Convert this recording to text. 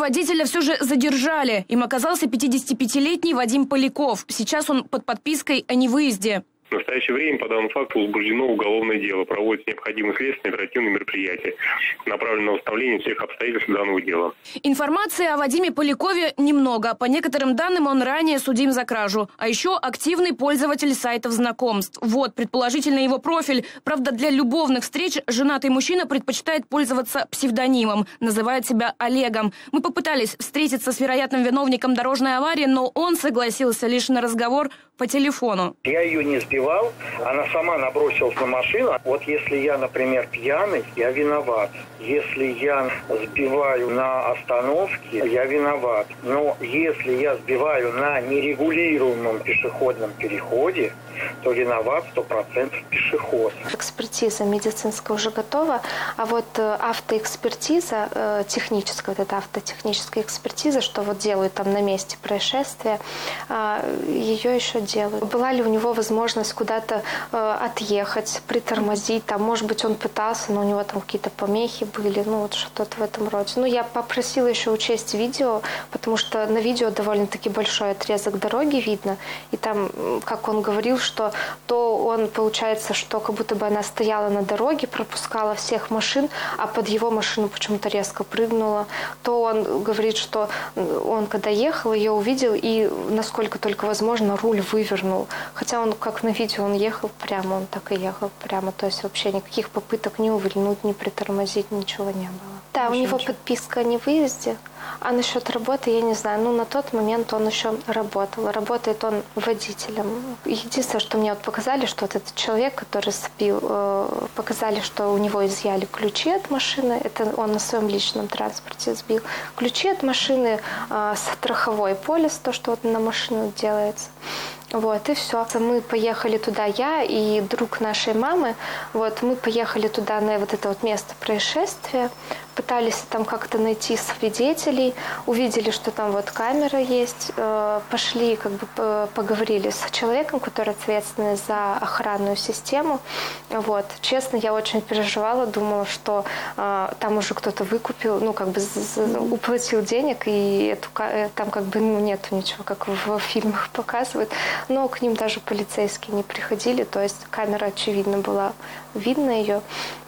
водителя все же задержали. Им оказался 55-летний Вадим Поляков. Сейчас он под подпиской о невыезде. В настоящее время по данному факту возбуждено уголовное дело. Проводятся необходимые следственные оперативные мероприятия, направленные на установление всех обстоятельств данного дела. Информации о Вадиме Полякове немного. По некоторым данным, он ранее судим за кражу. А еще активный пользователь сайтов знакомств. Вот предположительно его профиль. Правда, для любовных встреч женатый мужчина предпочитает пользоваться псевдонимом. Называет себя Олегом. Мы попытались встретиться с вероятным виновником дорожной аварии, но он согласился лишь на разговор по телефону. Я ее не сбивал, она сама набросилась на машину. Вот если я, например, пьяный, я виноват. Если я сбиваю на остановке, я виноват. Но если я сбиваю на нерегулируемом пешеходном переходе, то виноват 100% пешеход. Экспертиза медицинская уже готова, а вот автоэкспертиза, техническая, вот эта автотехническая экспертиза, что вот делают там на месте происшествия, ее еще делают. Была ли у него возможность куда-то отъехать, притормозить, там, может быть, он пытался, но у него там какие-то помехи были, ну вот что-то в этом роде. Ну, я попросила еще учесть видео, потому что на видео довольно-таки большой отрезок дороги видно, и там, как он говорил, что то он, получается, что как будто бы она стояла на дороге, пропускала всех машин, а под его машину почему-то резко прыгнула. То он говорит, что он, когда ехал, ее увидел и, насколько только возможно, руль вывернул. Хотя он, как на видео, он ехал прямо, он так и ехал прямо. То есть вообще никаких попыток ни увильнуть, ни притормозить, ничего не было. Да, у него подписка о невыезде. А насчет работы, я не знаю. Ну, на тот момент он еще работал. Работает он водителем. Единственное, что мне вот показали, что вот этот человек, который сбил, показали, что у него изъяли ключи от машины. Это он на своем личном транспорте сбил. Ключи от машины, страховой полис, то, что вот на машину делается. Вот, и все. Мы поехали туда, я и друг нашей мамы. Вот, мы поехали туда, на вот это вот место происшествия. Пытались там как-то найти свидетелей. Увидели, что там вот камера есть. Пошли, как бы поговорили с человеком, который ответственный за охранную систему. Вот. Честно, я очень переживала, думала, что там уже кто-то выкупил, ну, как бы уплатил денег, и там как бы нету ничего, как в фильмах показывают. Но к ним даже полицейские не приходили, то есть камера, очевидно, была видна ее.